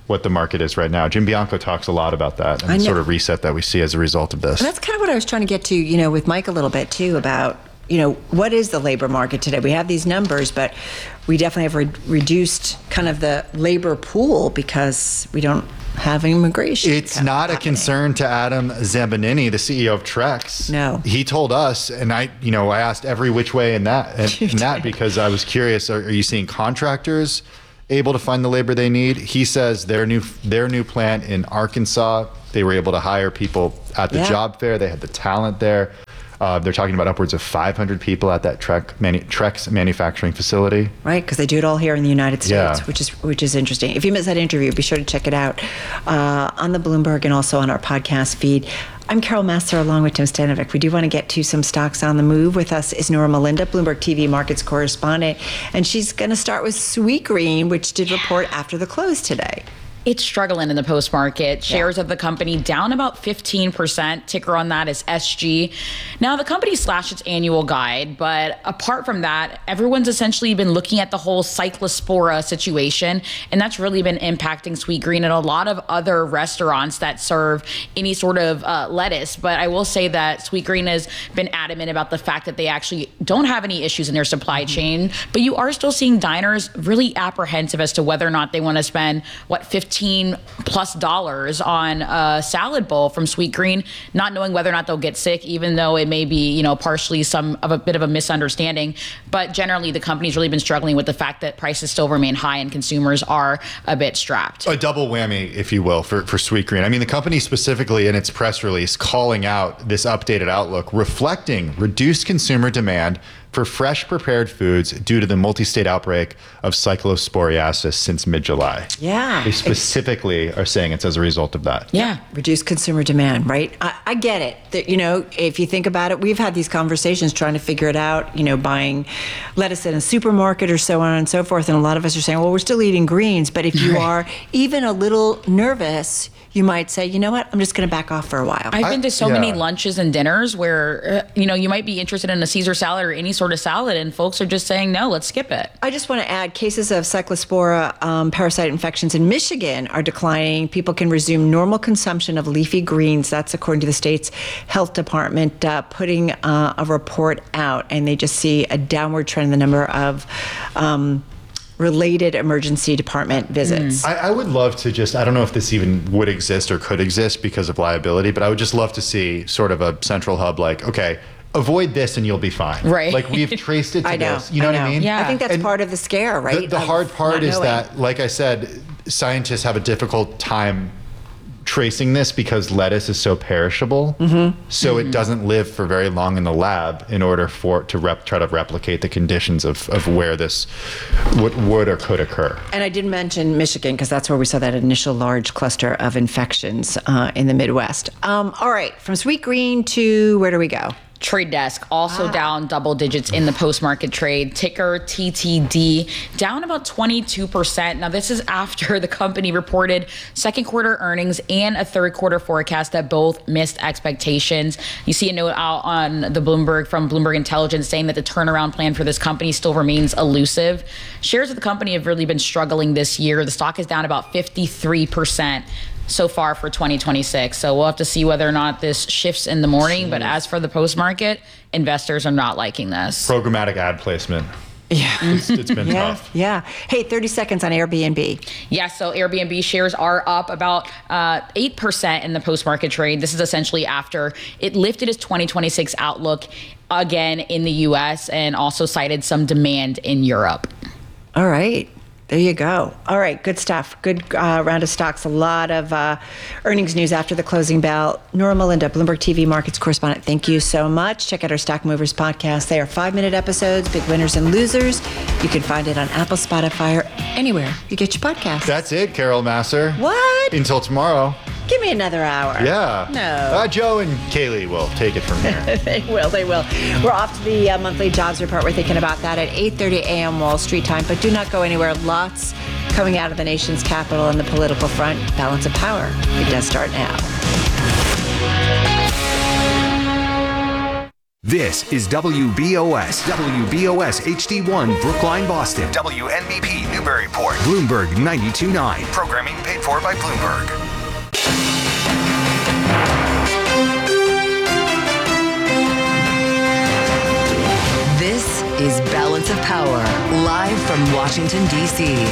what the market is right now. Jim Bianco talks a lot about that and I the know. sort of reset that we see as a result of this. And that's kind of what I was trying to get to, you know, with Mike a little bit too about, you know, what is the labor market today? We have these numbers, but we definitely have re- reduced kind of the labor pool because we don't have immigration. It's not a concern to Adam Zambanini, the C E O of Trex. No. He told us, and I, you know, I asked every which way in that, in, in that because I was curious, are, are you seeing contractors able to find the labor they need? He says their new their new plant in Arkansas, they were able to hire people at the Yeah. job fair. They had the talent there. Uh, they're talking about upwards of five hundred people at that Trek manu- Trex manufacturing facility. Right, because they do it all here in the United States, Yeah. which is which is interesting. If you missed that interview, be sure to check it out uh, on the Bloomberg and also on our podcast feed. I'm Carol Massar along with Tim Stanovic. We do want to get to some stocks on the move. With us is Nora Melinda, Bloomberg T V markets correspondent, and she's going to start with Sweetgreen, which did report after the close today. It's struggling in the post market. Shares of the company down about fifteen percent. Ticker on that is S G. Now, the company slashed its annual guide, but apart from that, everyone's essentially been looking at the whole Cyclospora situation, and that's really been impacting Sweetgreen and a lot of other restaurants that serve any sort of uh, lettuce. But I will say that Sweetgreen has been adamant about the fact that they actually don't have any issues in their supply chain, but you are still seeing diners really apprehensive as to whether or not they want to spend, what, fifteen plus dollars on a salad bowl from Sweetgreen, not knowing whether or not they'll get sick, even though it may be, you know, partially some of a bit of a misunderstanding. But generally, the company's really been struggling with the fact that prices still remain high and consumers are a bit strapped. A double whammy, if you will, for, for Sweetgreen. I mean, the company specifically in its press release calling out this updated outlook, reflecting reduced consumer demand for fresh prepared foods due to the multi-state outbreak of cyclosporiasis since mid-July. Yeah. They specifically are saying it's as a result of that. Yeah, reduced consumer demand, right? I, I get it. That, you know, if you think about it, we've had these conversations trying to figure it out, you know, buying lettuce in a supermarket or so on and so forth. And a lot of us are saying, well, we're still eating greens. But if you are even a little nervous, you might say, you know what, I'm just going to back off for a while. I've been to so many lunches and dinners where, uh, you know, you might be interested in a Caesar salad or any sort of salad, and folks are just saying, no, let's skip it. I just want to add, cases of Cyclospora um, parasite infections in Michigan are declining. People can resume normal consumption of leafy greens. That's according to the state's health department uh, putting uh, a report out, and they just see a downward trend in the number of um, related emergency department visits. I, I would love to just, I don't know if this even would exist or could exist because of liability, but I would just love to see sort of a central hub like, okay, avoid this and you'll be fine. Right. Like we've traced it to I know, this. You know, I know. what I mean? Yeah. I think that's And part of the scare, right? The, the of hard part not is knowing. that, like I said, scientists have a difficult time tracing this because lettuce is so perishable. Mm-hmm. So Mm-hmm. it doesn't live for very long in the lab in order for it to rep, try to replicate the conditions of, of where this would, would or could occur. And I did mention Michigan because that's where we saw that initial large cluster of infections uh, in the Midwest. Um, all right, from Sweetgreen to where do we go? Trade Desk also down double digits in the post-market trade. Ticker T T D down about twenty-two percent. Now, this is after the company reported second quarter earnings and a third quarter forecast that both missed expectations. You see a note out on the Bloomberg from Bloomberg Intelligence saying that the turnaround plan for this company still remains elusive. Shares of the company have really been struggling this year. The stock is down about fifty-three percent. So far for twenty twenty-six. So we'll have to see whether or not this shifts in the morning. But as for the post market, investors are not liking this. Programmatic ad placement. Yeah. It's, it's been yeah, tough. Yeah. Hey, thirty seconds on Airbnb. Yeah, so Airbnb shares are up about uh, eight percent in the post-market trade. This is essentially after it lifted its twenty twenty-six outlook again in the U S and also cited some demand in Europe. All right. There you go. All right, good stuff. Good uh, round of stocks. A lot of uh, earnings news after the closing bell. Nora Melinda, Bloomberg T V markets correspondent, thank you so much. Check out our Stock Movers podcast. They are five-minute episodes, big winners and losers. You can find it on Apple, Spotify, or anywhere you get your podcasts. That's it, Carol Masser. What? Until tomorrow. Give me another hour. Yeah. No. Uh, Joe and Kaylee will take it from here. They will, they will. We're off to the uh, monthly jobs report. We're thinking about that at eight thirty a.m. Wall Street time, but do not go anywhere. Lots coming out of the nation's capital on the political front. Balance of power. It does start now. This is W B O S, W B O S H D one, Brookline, Boston. W N B P, Newburyport. Bloomberg ninety-two point nine. Programming paid for by Bloomberg. This is Balance of Power, live from Washington, D C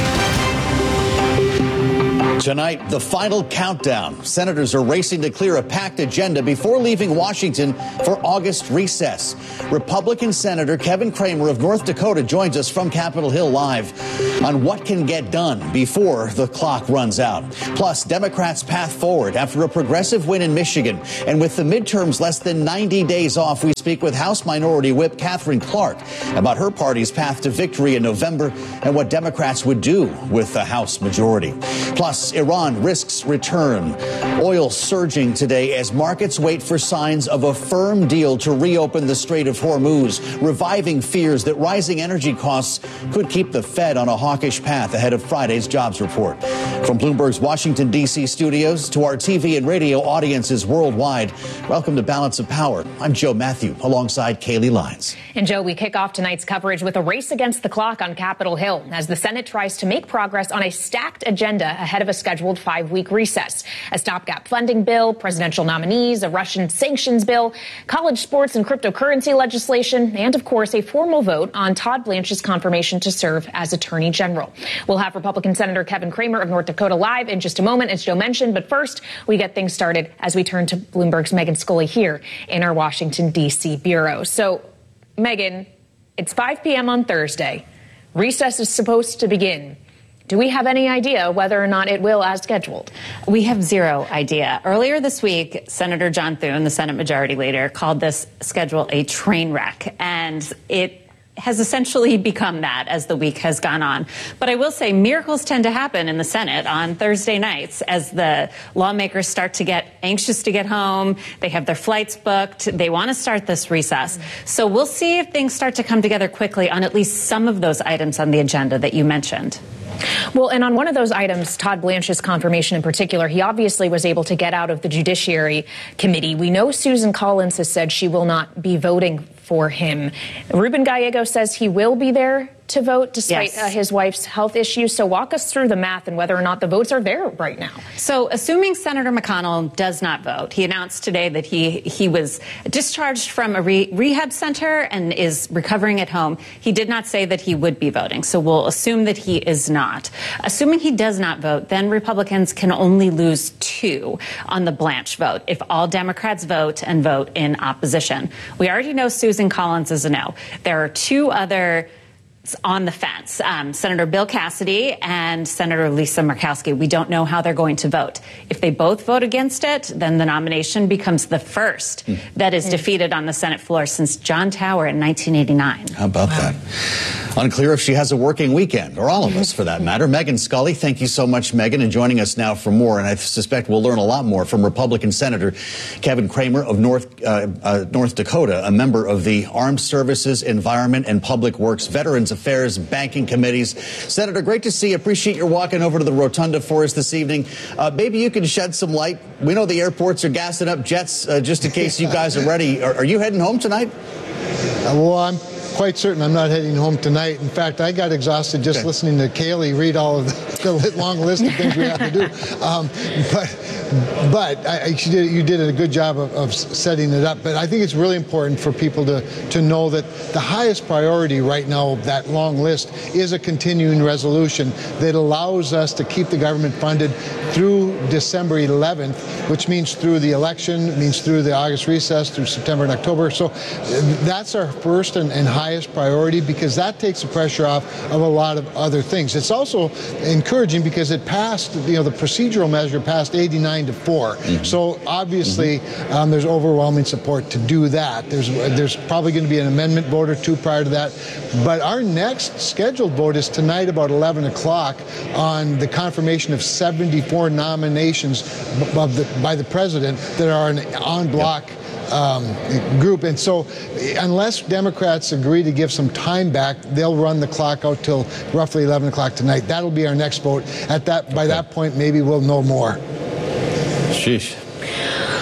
Tonight, the final countdown. Senators are racing to clear a packed agenda before leaving Washington for August recess. Republican Senator Kevin Cramer of North Dakota joins us from Capitol Hill live on what can get done before the clock runs out. Plus, Democrats' path forward after a progressive win in Michigan. And with the midterms less than ninety days off, we speak with House Minority Whip Katherine Clark about her party's path to victory in November and what Democrats would do with the House majority. Plus, Iran risks return. Oil surging today as markets wait for signs of a firm deal to reopen the Strait of Hormuz, reviving fears that rising energy costs could keep the Fed on a hawkish path ahead of Friday's jobs report. From Bloomberg's Washington, D C studios to our T V and radio audiences worldwide, welcome to Balance of Power. I'm Joe Matthew alongside Kaylee Lyons. And Joe, we kick off tonight's coverage with a race against the clock on Capitol Hill as the Senate tries to make progress on a stacked agenda ahead of a scheduled five-week recess. A stopgap funding bill, presidential nominees, a Russian sanctions bill, college sports and cryptocurrency legislation, and of course a formal vote on Todd Blanche's confirmation to serve as Attorney General. We'll have Republican Senator Kevin Cramer of North Dakota live in just a moment, as Joe mentioned. But first, we get things started as we turn to Bloomberg's Megan Scully here in our Washington, D C bureau. So, Megan, it's five p.m. on Thursday. Recess is supposed to begin. Do we have any idea whether or not it will as scheduled? We have zero idea. Earlier this week, Senator John Thune, the Senate Majority Leader, called this schedule a train wreck, and it has essentially become that as the week has gone on. But I will say miracles tend to happen in the Senate on Thursday nights as the lawmakers start to get anxious to get home. They have their flights booked. They want to start this recess. So we'll see if things start to come together quickly on at least some of those items on the agenda that you mentioned. Well, and on one of those items, Todd Blanche's confirmation in particular, he obviously was able to get out of the Judiciary Committee. We know Susan Collins has said she will not be voting for him. Ruben Gallego says he will be there to vote despite Yes. uh, his wife's health issues. So walk us through the math and whether or not the votes are there right now. So assuming Senator McConnell does not vote, he announced today that he he was discharged from a re- rehab center and is recovering at home. He did not say that he would be voting. So we'll assume that he is not. Assuming he does not vote, then Republicans can only lose two on the Blanche vote if all Democrats vote and vote in opposition. We already know Susan Collins is a no. There are two other on the fence, um, Senator Bill Cassidy and Senator Lisa Murkowski. We don't know how they're going to vote. If they both vote against it, then the nomination becomes the first mm. that is mm. defeated on the Senate floor since John Tower in nineteen eighty-nine. How about wow. that? Unclear if she has a working weekend, or all of us for that matter. Megan Scully, thank you so much, Megan, and joining us now for more. And I suspect we'll learn a lot more from Republican Senator Kevin Cramer of North uh, uh, North Dakota, a member of the Armed Services, Environment, and Public Works, Veterans Affairs, Banking Committees. Senator, great to see you. Appreciate your walking over to the rotunda for us this evening. Uh, maybe you can shed some light. We know the airports are gassing up jets uh, just in case you guys are ready. Are, are you heading home tonight? Uh, well, I'm quite certain I'm not heading home tonight. In fact, I got exhausted just okay. listening to Kaylee read all of the, the long list of things we have to do. Um, but but I, you, did, you did a good job of, of setting it up. But I think it's really important for people to, to know that the highest priority right now, that long list, is a continuing resolution that allows us to keep the government funded through December eleventh, which means through the election, means through the August recess, through September and October. So that's our first and, and highest priority, because that takes the pressure off of a lot of other things. It's also encouraging because it passed, you know, the procedural measure passed eighty-nine to four. Mm-hmm. So obviously mm-hmm. um, there's overwhelming support to do that. There's there's probably going to be an amendment vote or two prior to that. But our next scheduled vote is tonight about eleven o'clock on the confirmation of seventy-four nominations of the, by the president that are an en bloc yep. Um, group. And so unless Democrats agree to give some time back, they'll run the clock out till roughly eleven o'clock tonight. That'll be our next vote. At that, by okay. that point, maybe we'll know more. Sheesh.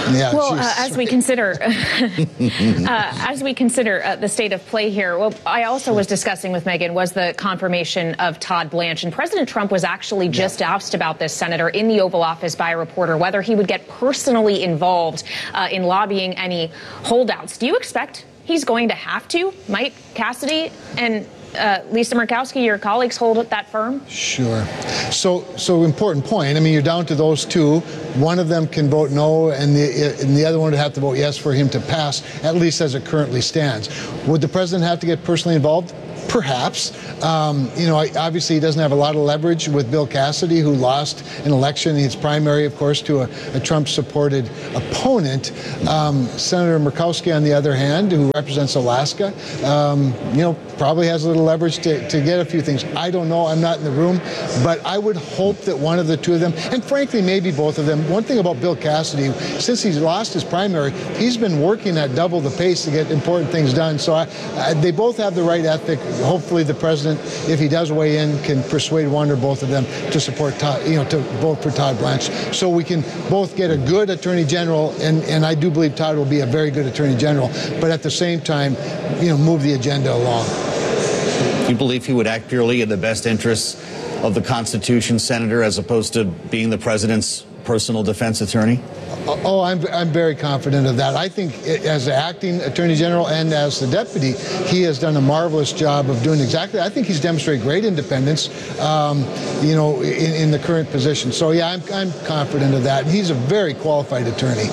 Yeah, well, uh, as we consider, uh, as we consider uh, the state of play here, what I also was discussing with Megan was the confirmation of Todd Blanche, and President Trump was actually just yeah. asked about this, Senator, in the Oval Office by a reporter, whether he would get personally involved uh, in lobbying any holdouts. Do you expect he's going to have to? Mike Cassidy and Uh, Lisa Murkowski, your colleagues hold that firm? Sure. So, so important point. I mean, you're down to those two. One of them can vote no, and the and the other one would have to vote yes for him to pass, at least as it currently stands. Would the president have to get personally involved? Perhaps. Um, you know, obviously he doesn't have a lot of leverage with Bill Cassidy, who lost an election in his primary, of course, to a, a Trump-supported opponent. Um, Senator Murkowski, on the other hand, who represents Alaska, um, you know, probably has a little leverage to, to get a few things. I don't know. I'm not in the room. But I would hope that one of the two of them, and frankly, maybe both of them. One thing about Bill Cassidy, since he's lost his primary, he's been working at double the pace to get important things done. So I, I, they both have the right ethic. Hopefully the president, if he does weigh in, can persuade one or both of them to support Todd, you know, to vote for Todd Blanche, so we can both get a good attorney general, and, and I do believe Todd will be a very good attorney general, but at the same time, you know, move the agenda along. You believe he would act purely in the best interests of the Constitution, Senator, as opposed to being the president's personal defense attorney? Oh, I'm, I'm very confident of that. I think as the acting attorney general and as the deputy, he has done a marvelous job of doing exactly. I think he's demonstrated great independence, um, you know, in, in the current position. So, yeah, I'm, I'm confident of that. And he's a very qualified attorney.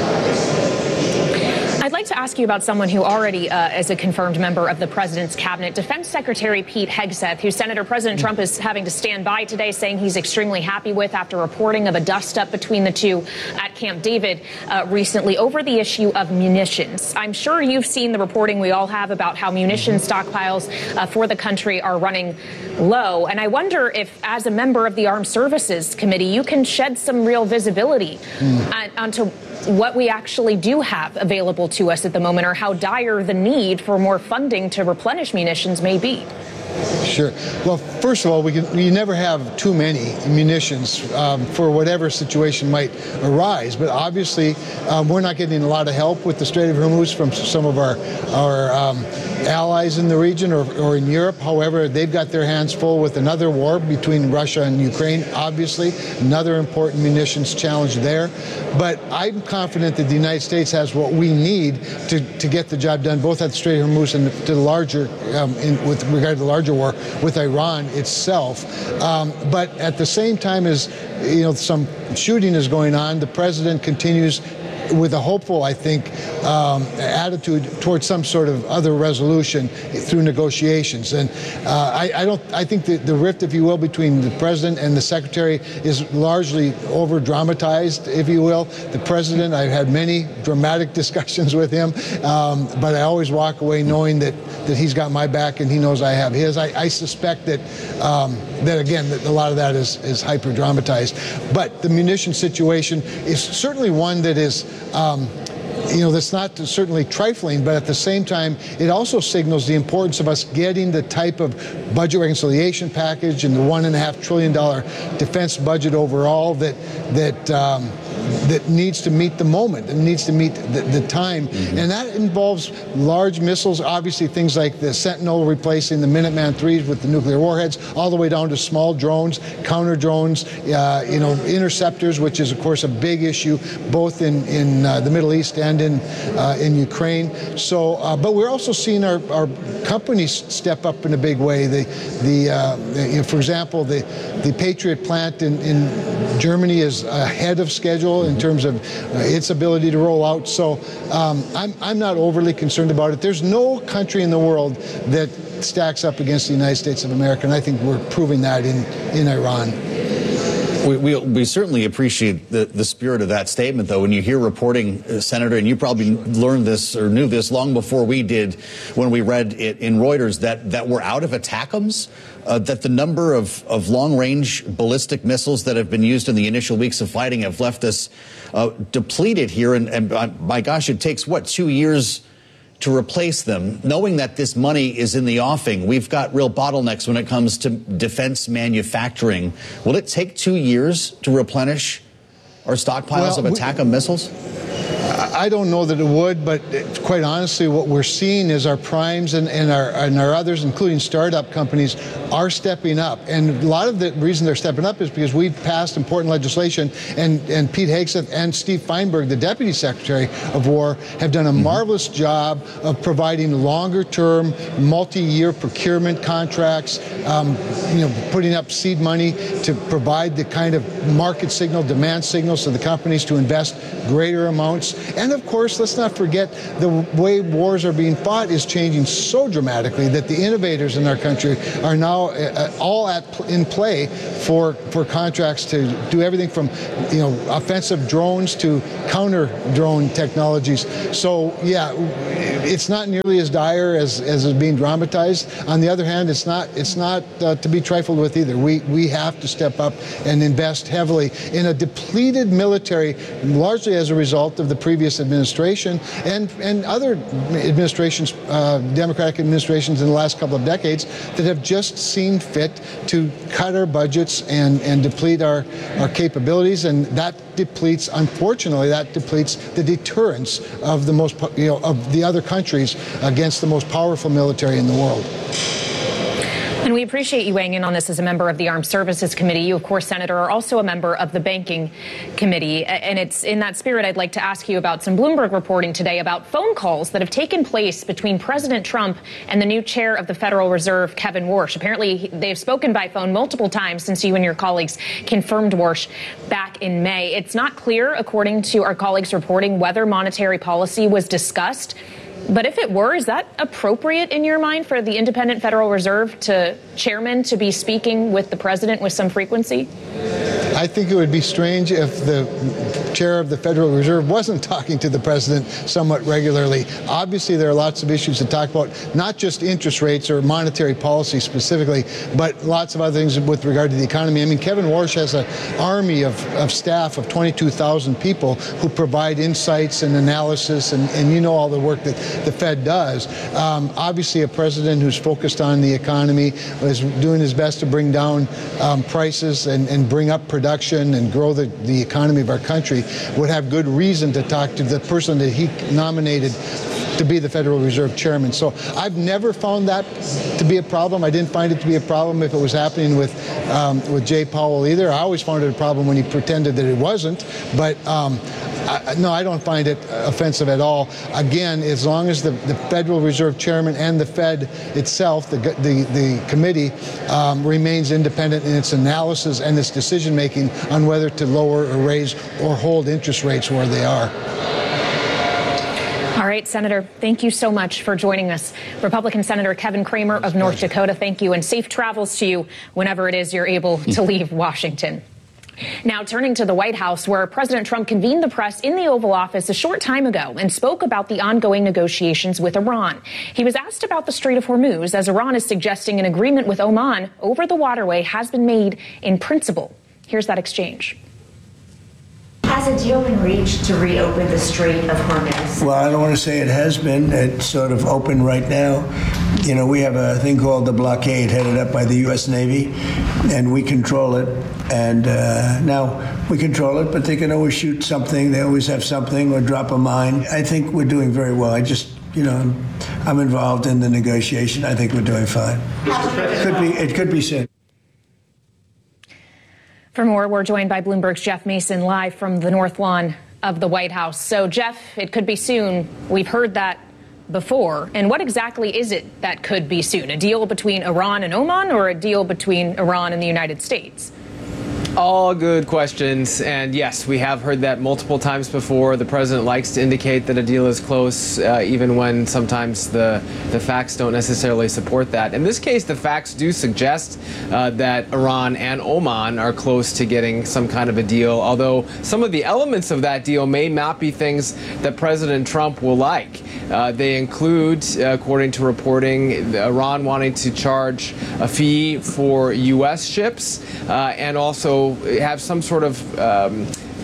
I'd like to ask you about someone who already uh, is a confirmed member of the president's cabinet, Defense Secretary Pete Hegseth, who Senator President Trump is having to stand by today, saying he's extremely happy with after reporting of a dust-up between the two at Camp David uh, recently over the issue of munitions. I'm sure you've seen the reporting we all have about how munitions stockpiles uh, for the country are running low. And I wonder if, as a member of the Armed Services Committee, you can shed some real visibility mm. on, onto what we actually do have available to us at the moment, or how dire the need for more funding to replenish munitions may be. Sure. Well, first of all, we can, you never have too many munitions um, for whatever situation might arise. But obviously, um, we're not getting a lot of help with the Strait of Hormuz from some of our our um, allies in the region or, or in Europe. However, they've got their hands full with another war between Russia and Ukraine, obviously, another important munitions challenge there. But I'm confident that the United States has what we need to, to get the job done, both at the Strait of Hormuz and to the larger, um, in, with regard to the larger war with Iran itself. Um, but at the same time as, you know, some shooting is going on, the president continues with a hopeful, I think, um, attitude towards some sort of other resolution through negotiations. And uh, I, I don't. I think that the rift, if you will, between the president and the secretary is largely over dramatized, if you will. The president, I've had many dramatic discussions with him, um, but I always walk away knowing that that he's got my back and he knows I have his. I, I suspect that um, that again, that a lot of that is is hyper dramatized. But the munition situation is certainly one that is. Um, you know, that's not certainly trifling, but at the same time, it also signals the importance of us getting the type of budget reconciliation package and the one and a half trillion dollar defense budget overall that that um, that needs to meet the moment and needs to meet the, the time. Mm-hmm. And that involves large missiles, obviously things like the Sentinel replacing the Minuteman threes with the nuclear warheads, all the way down to small drones, counter drones, uh, you know, interceptors, which is, of course, a big issue both in, in uh, the Middle East and in uh, in Ukraine. So, uh, but we're also seeing our, our companies step up in a big way. The, the, uh, the you know, for example, the, the Patriot plant in, in Germany is ahead of schedule in terms of uh, its ability to roll out. So um, I'm, I'm not overly concerned about it. There's no country in the world that stacks up against the United States of America, and I think we're proving that in, in Iran. We, we, we certainly appreciate the, the spirit of that statement, though. When you hear reporting, uh, Senator, and you probably learned this or knew this long before we did when we read it in Reuters, that, that we're out of ATACMS, uh, that the number of, of long-range ballistic missiles that have been used in the initial weeks of fighting have left us uh, depleted here. And, and uh, my gosh, it takes, what, two years to replace them, knowing that this money is in the offing. We've got real bottlenecks when it comes to defense manufacturing. Will it take two years to replenish our stockpiles well, of ATACMS missiles? I don't know that it would, but quite honestly, what we're seeing is our primes and, and, our, and our others, including startup companies, are stepping up. And a lot of the reason they're stepping up is because we've passed important legislation, and, and Pete Hegseth and Steve Feinberg, the Deputy Secretary of War, have done a marvelous job of providing longer-term, multi-year procurement contracts, um, you know, putting up seed money to provide the kind of market signal, demand signals to the companies to invest greater amounts. And of course, let's not forget the way wars are being fought is changing so dramatically that the innovators in our country are now uh, all at in play for for contracts to do everything from, you know, offensive drones to counter drone technologies. So yeah, it's not nearly as dire as as is being dramatized. On the other hand, it's not it's not uh, to be trifled with either. We we have to step up and invest heavily in a depleted military, largely as a result of the previous administration and and other administrations, uh, Democratic administrations in the last couple of decades that have just seen fit to cut our budgets and and deplete our our capabilities, and that depletes, unfortunately, that depletes the deterrence of the most, you know, of the other countries against the most powerful military in the world. And we appreciate you weighing in on this as a member of the Armed Services Committee. You, of course, Senator, are also a member of the Banking Committee. And it's in that spirit I'd like to ask you about some Bloomberg reporting today about phone calls that have taken place between President Trump and the new chair of the Federal Reserve, Kevin Warsh. Apparently, they've spoken by phone multiple times since you and your colleagues confirmed Warsh back in May. It's not clear, according to our colleagues' reporting, whether monetary policy was discussed. But if it were, is that appropriate in your mind for the independent Federal Reserve to chairman to be speaking with the president with some frequency? I think it would be strange if the chair of the Federal Reserve wasn't talking to the president somewhat regularly. Obviously, there are lots of issues to talk about, not just interest rates or monetary policy specifically, but lots of other things with regard to the economy. I mean, Kevin Warsh has an army of, of staff of twenty-two thousand people who provide insights and analysis, and, and you know all the work that the Fed does. Um, obviously, a president who's focused on the economy is doing his best to bring down um, prices and, and bring up production and grow the, the economy of our country would have good reason to talk to the person that he nominated to be the Federal Reserve Chairman. So I've never found that to be a problem. I didn't find it to be a problem if it was happening with um, with Jay Powell either. I always found it a problem when he pretended that it wasn't. But um, I, no, I don't find it offensive at all. Again, as long as the, the Federal Reserve Chairman and the Fed itself, the the, the committee, um, remains independent in its analysis and its decision making on whether to lower or raise or hold interest rates where they are. All right, Senator, thank you so much for joining us. Republican Senator Kevin Cramer of North Dakota, thank you, and safe travels to you whenever it is you're able to leave Washington. Now, turning to the White House, where President Trump convened the press in the Oval Office a short time ago and spoke about the ongoing negotiations with Iran. He was asked about the Strait of Hormuz, as Iran is suggesting an agreement with Oman over the waterway has been made in principle. Here's that exchange. Has a deal been reached to reopen the Strait of Hormuz? Well, I don't want to say it has been. It's sort of open right now. You know, we have a thing called the blockade headed up by the U S Navy, and we control it. And uh, now we control it, but they can always shoot something. They always have something or drop a mine. I think we're doing very well. I just, you know, I'm involved in the negotiation. I think we're doing fine. It could be, it could be soon. For more, we're joined by Bloomberg's Jeff Mason live from the North Lawn of the White House. So, Jeff, it could be soon. We've heard that before. And what exactly is it that could be soon? A deal between Iran and Oman, or a deal between Iran and the United States? All good questions. And yes, we have heard that multiple times before. The president likes to indicate that a deal is close, uh, even when sometimes the, the facts don't necessarily support that. In this case, the facts do suggest uh, that Iran and Oman are close to getting some kind of a deal, although some of the elements of that deal may not be things that President Trump will like. Uh, they include, uh, according to reporting, Iran wanting to charge a fee for U S ships uh, and also have some sort of um,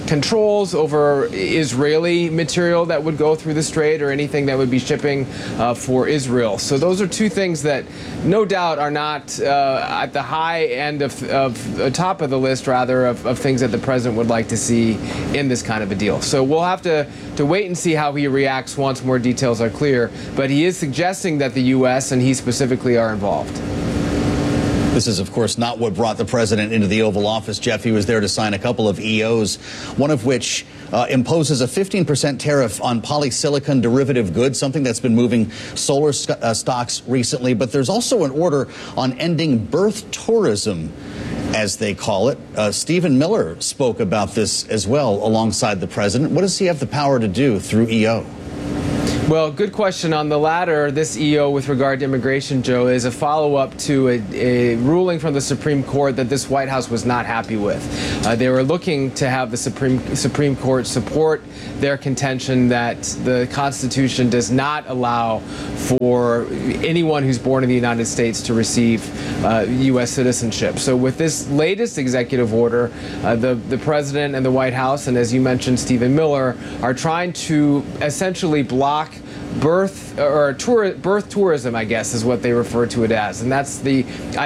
controls over Israeli material that would go through the strait or anything that would be shipping uh, for Israel. So those are two things that no doubt are not uh, at the high end of, of the top of the list, rather, of, of things that the president would like to see in this kind of a deal. So we'll have to, to wait and see how he reacts once more details are clear. But he is suggesting that the U S and he specifically are involved. This is, of course, not what brought the president into the Oval Office. Jeff, he was there to sign a couple of E Os, one of which uh, imposes a fifteen percent tariff on polysilicon derivative goods, something that's been moving solar st- uh, stocks recently. But there's also an order on ending birth tourism, as they call it. Uh, Stephen Miller spoke about this as well alongside the president. What does he have the power to do through E O? Well, good question. On the latter, this E O with regard to immigration, Joe, is a follow-up to a, a ruling from the Supreme Court that this White House was not happy with. Uh, they were looking to have the Supreme Supreme Court support their contention that the Constitution does not allow for anyone who's born in the United States to receive uh, U S citizenship. So with this latest executive order, uh, the, the president and the White House, and as you mentioned, Stephen Miller, are trying to essentially block birth or tour, birth tourism, I guess, is what they refer to it as. And that's the